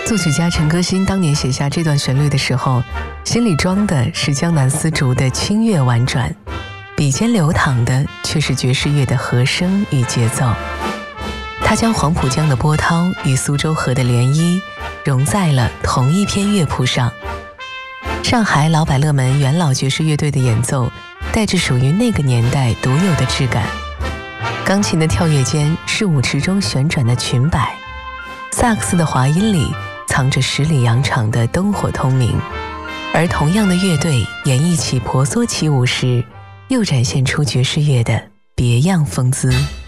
作曲家陈歌辛当年写下这段旋律的时候，心里装的是江南丝竹的清越婉转，笔尖流淌的却是爵士乐的和声与节奏。他将黄浦江的波涛与苏州河的涟漪融在了同一篇乐谱上。上海老百乐门元老爵士乐队的演奏带着属于那个年代独有的质感，钢琴的跳跃间是舞池中旋转的裙摆，萨克斯的滑音里藏着十里洋场的灯火通明，而同样的乐队演绎起婆娑起舞时，又展现出爵士乐的别样风姿。